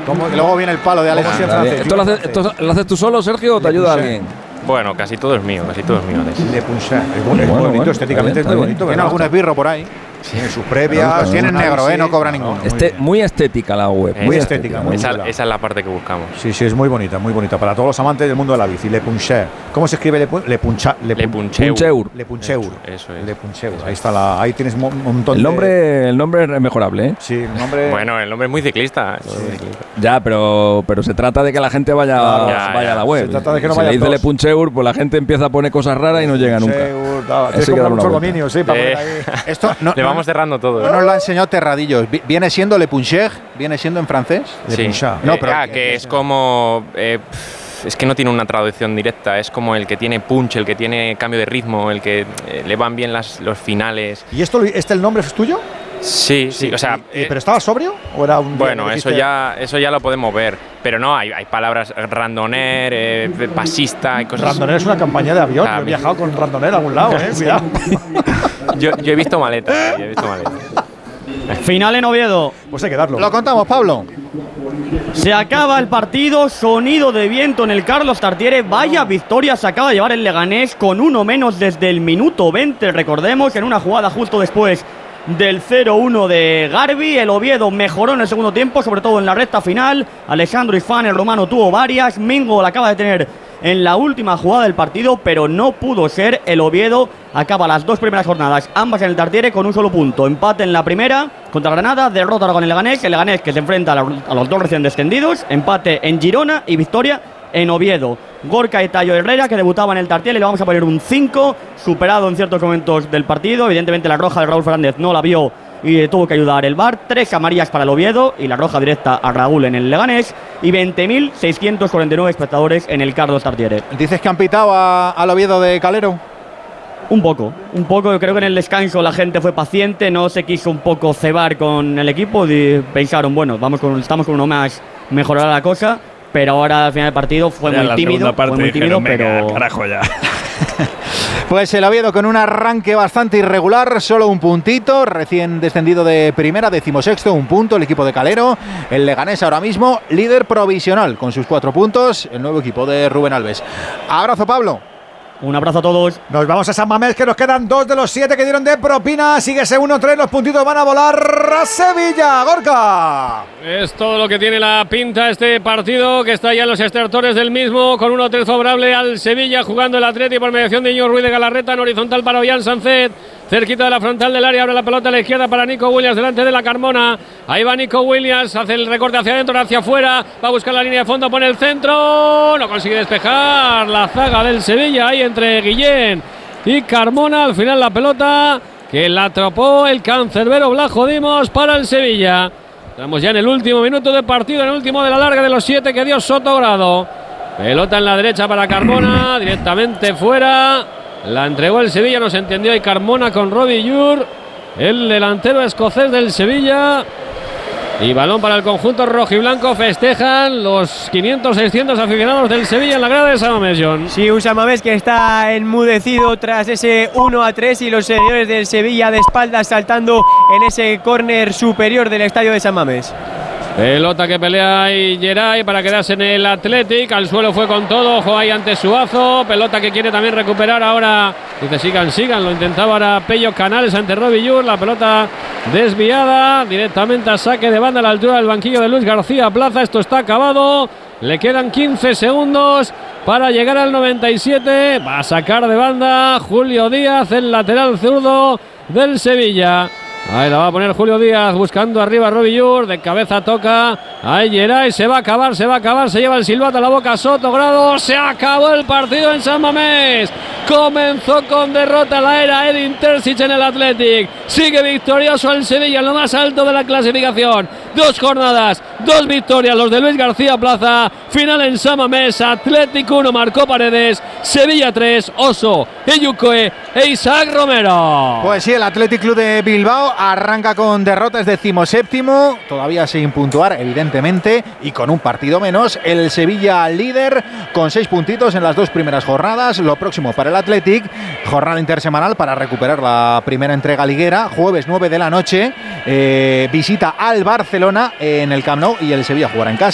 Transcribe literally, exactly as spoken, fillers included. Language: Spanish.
¿Cómo? Y luego viene el palo de Alex. ¿Esto lo haces, esto lo haces tú solo, Sergio, o te ayuda alguien? Bueno, casi todo es mío, casi todo es mío. Le Puncher. Es muy bonito, bueno, bueno, estéticamente es muy bonito. Tiene algún esbirro por ahí. Tiene sus previas. Tiene negro, ¿eh? No cobra ninguno. Este, muy estética la web. Muy, muy estética. Muy esa, esa es la parte que buscamos. Sí, sí, es muy bonita, muy bonita. Para todos los amantes del mundo de la bici. Le Puncher. ¿Cómo se escribe Le Puncher? Le Puncher. Le Puncheur. Le Puncheur. Eso es. Le Puncheur. Ahí está la. Ahí tienes un montón el nombre, de. El nombre es mejorable, ¿eh? Sí, el nombre. Bueno, el nombre es muy ciclista. Sí. Muy ciclista. Ya, pero, pero se trata de que la gente vaya, claro, ya, vaya ya. a la web. Se trata de que no si vaya le dice todos. Le Puncheur, pues la gente empieza a poner cosas raras y no llega nunca. Tienes que comprar muchos dominios, sí, para eh, poner ahí. Esto no, le vamos cerrando todo. No nos lo ha enseñado Terradillos. ¿Viene siendo Le Puncher? ¿Viene siendo en francés? Sí. Le Puncher. No, pero eh, ah, que es como. Eh, es que no tiene una traducción directa. Es como el que tiene punch, el que tiene cambio de ritmo, el que eh, le van bien las, los finales. ¿Y esto, este el nombre es tuyo? Sí, sí, o sea. ¿Y, eh, ¿Pero estaba sobrio? ¿O era un bueno, eso ya, eso ya lo podemos ver. Pero no, hay, hay palabras randoner, eh, pasista y cosas. Randoner es una campaña de avión. Yo he viajado con randoner a algún lado, ¿eh? Cuidado. yo, yo he visto maletas. Yo he visto maletas. Final en Oviedo. Pues hay que darlo. Lo contamos, Pablo. Se acaba el partido, sonido de viento en el Carlos Tartiere. Vaya victoria se acaba de llevar el Leganés con uno menos desde el minuto veinte. Recordemos, en una jugada justo después del cero uno de Garbi. El Oviedo mejoró en el segundo tiempo, sobre todo en la recta final. Alessandro Ifán, el romano, tuvo varias. Mingo la acaba de tener en la última jugada del partido, pero no pudo ser. El Oviedo acaba las dos primeras jornadas, ambas en el Tartiere, con un solo punto. Empate en la primera contra Granada, derrota con el Leganés. El Leganés que se enfrenta a, la, a los dos recién descendidos. Empate en Girona y victoria en Oviedo. Gorka y Tayo Herrera, que debutaba en el Tartiere, le vamos a poner un cinco, superado en ciertos momentos del partido. Evidentemente la roja de Raúl Fernández no la vio y tuvo que ayudar el V A R. Tres amarillas para el Oviedo y la roja directa a Raúl en el Leganés. Y veinte mil seiscientos cuarenta y nueve espectadores en el Carlos Tartiere. ¿Dices que han pitado a, al Oviedo de Calero? Un poco, un poco. Yo creo que en el descanso la gente fue paciente, no se quiso un poco cebar con el equipo y pensaron, bueno, vamos con, estamos con uno más, mejorará la cosa. Pero ahora al final del partido fue ya muy tímido, fue muy tímido, pero carajo ya. Pues el Oviedo con un arranque bastante irregular, solo un puntito, recién descendido de primera, decimosexto, un punto el equipo de Calero. El Leganés ahora mismo líder provisional con sus cuatro puntos, el nuevo equipo de Rubén Alves. Abrazo, Pablo. Un abrazo a todos. Nos vamos a San Mamés, que nos quedan dos de los siete que dieron de propina. Sigue ese uno tres, los puntitos van a volar a Sevilla. Gorka. Es todo lo que tiene la pinta este partido, que está ya en los estertores del mismo, con uno tres favorable al Sevilla, jugando el Atleti por mediación de Íñigo Ruiz de Galarreta, en horizontal para Ollán Sánchez. Cerquita de la frontal del área, abre la pelota a la izquierda para Nico Williams, delante de la Carmona. Ahí va Nico Williams, hace el recorte hacia adentro, hacia afuera, va a buscar la línea de fondo, pone el centro, no consigue despejar la zaga del Sevilla, ahí entre Guillén y Carmona. Al final la pelota que la atrapó el cancerbero Blajo Dimos para el Sevilla. Estamos ya en el último minuto de partido, en el último de la larga de los siete que dio Sotogrado. Pelota en la derecha para Carmona, directamente fuera. La entregó el Sevilla, no se entendió ahí Carmona con Robbie Yur, el delantero escocés del Sevilla. Y balón para el conjunto rojiblanco. Festejan los quinientos seiscientos aficionados del Sevilla en la grada de San Mamés, John. Sí, un San Mamés que está enmudecido tras ese uno a tres y los seguidores del Sevilla de espaldas saltando en ese córner superior del estadio de San Mamés. Pelota que pelea ahí Geray para quedarse en el Athletic. Al suelo fue con todo. Ojo ahí ante Suazo. Pelota que quiere también recuperar ahora. Dice sigan, sigan. Lo intentaba ahora Pello Canales ante Robbie Yur. La pelota desviada. Directamente a saque de banda a la altura del banquillo de Luis García Plaza. Esto está acabado. Le quedan quince segundos para llegar al noventa y siete. Va a sacar de banda Julio Díaz, el lateral zurdo del Sevilla. Ahí la va a poner Julio Díaz buscando arriba a Robbie Yur, de cabeza toca, ahí Geray, se va a acabar, se va a acabar, se lleva el silbato a la boca Sotogrado, se acabó el partido en San Mamés, comenzó con derrota la era Edin Terzic en el Athletic, sigue victorioso el Sevilla en lo más alto de la clasificación, dos jornadas, dos victorias los de Luis García Plaza, final en San Mamés, Athletic uno, marcó Paredes, Sevilla tres, Oso, Eyucoe e Isaac Romero. Pues sí, el Athletic Club de Bilbao arranca con derrotas, decimoséptimo, todavía sin puntuar, evidentemente, y con un partido menos. El Sevilla líder con seis puntitos en las dos primeras jornadas. Lo próximo para el Athletic, jornada intersemanal para recuperar la primera entrega liguera. Jueves nueve de la noche, eh, visita al Barcelona en el Camp Nou y el Sevilla jugará en casa.